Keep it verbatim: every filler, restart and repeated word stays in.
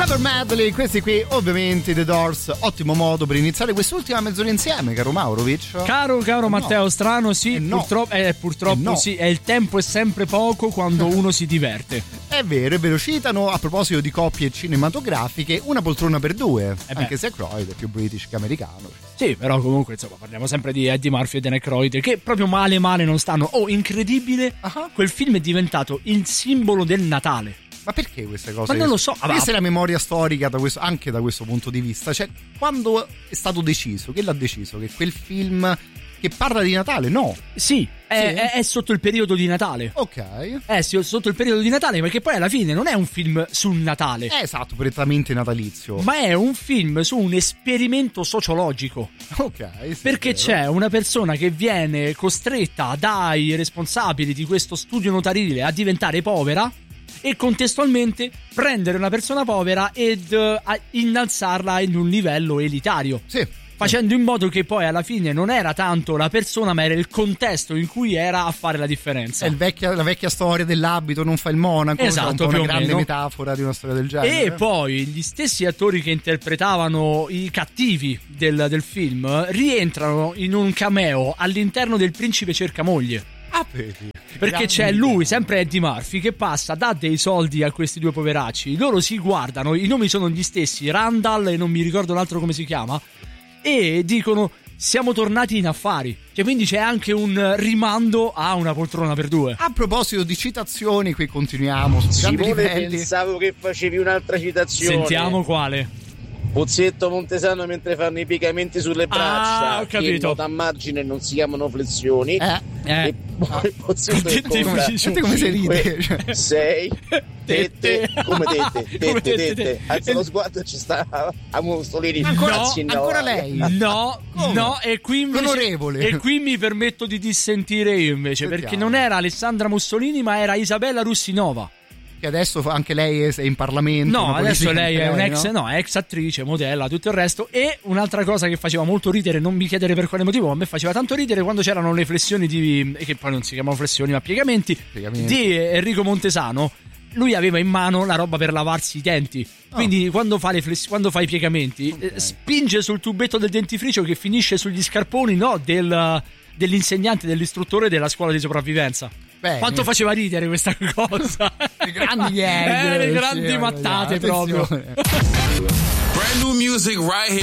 Mother Medley, questi qui ovviamente The Doors, ottimo modo per iniziare quest'ultima mezz'ora insieme, caro Maurovic. Caro, caro Matteo no. Strano, sì, eh no. purtroppo, eh, purtroppo eh no. sì, è il tempo è sempre poco quando uno si diverte. È vero, è vero, citano a proposito di coppie cinematografiche Una poltrona per due, eh anche se Aykroyd è più british che americano. Sì, però comunque insomma parliamo sempre di Eddie Murphy e Dan Aykroyd che proprio male male non stanno. Oh, incredibile, uh-huh. Quel film è diventato il simbolo del Natale. Ma perché queste cose? Ma non lo so. Questa è la memoria storica da questo, anche da questo punto di vista. Cioè, quando è stato deciso, che l'ha deciso? Che quel film che parla di Natale, no? Sì, è, sì. È, è sotto il periodo di Natale. Ok. È sotto il periodo di Natale, perché poi alla fine non è un film sul Natale. È esatto, prettamente natalizio. Ma è un film su un esperimento sociologico. Ok. Sì, perché c'è una persona che viene costretta dai responsabili di questo studio notarile a diventare povera e contestualmente prendere una persona povera ed uh, innalzarla in un livello elitario. Sì. Facendo in modo che poi alla fine non era tanto la persona ma era il contesto in cui era a fare la differenza. È il vecchia, la vecchia storia dell'abito non fa il monaco. Esatto, un po' più una o grande meno. metafora di una storia del genere. E poi gli stessi attori che interpretavano i cattivi del, del film rientrano in un cameo all'interno del Principe cerca moglie. Ah, vedi. Perché c'è lui, sempre Eddie Murphy, che passa, dà dei soldi a questi due poveracci. Loro si guardano, i nomi sono gli stessi, Randall e non mi ricordo l'altro come si chiama, e dicono siamo tornati in affari. Cioè, quindi c'è anche un rimando a Una poltrona per due. A proposito di citazioni, qui continuiamo su grandi livelli. Pensavo che facevi un'altra citazione. Sentiamo quale. Pozzetto Montesano mentre fanno i piegamenti sulle braccia. Ah, ho capito. Che a margine non si chiamano flessioni. Eh, eh. E poi Pozzetto Senti come, come si ride. sei tette, come tette, tette, tette. Alza lo sguardo e ci sta a Mussolini. Ancora, no, ancora lei? No, come? No, e qui invece, Onorevole. E qui mi permetto di dissentire io invece, Sentiamo. Perché non era Alessandra Mussolini, ma era Isabella Russinova. Che adesso anche lei è in Parlamento. No, adesso lei è un'ex, no? no, è ex attrice, modella, tutto il resto. E un'altra cosa che faceva molto ridere, non mi chiedere per quale motivo, ma a me faceva tanto ridere quando c'erano le flessioni di, che poi non si chiamano flessioni ma piegamenti, piegamenti. Di Enrico Montesano. Lui aveva in mano la roba per lavarsi i denti. Quindi oh. quando, fa le fless- quando fa i piegamenti okay. eh, spinge sul tubetto del dentifricio che finisce sugli scarponi, no, del, dell'insegnante, dell'istruttore della scuola di sopravvivenza. Bene. Quanto faceva ridere questa cosa. Le grandi gag, eh, le grandi sì, mattate attenzione. proprio. Brand new music right here.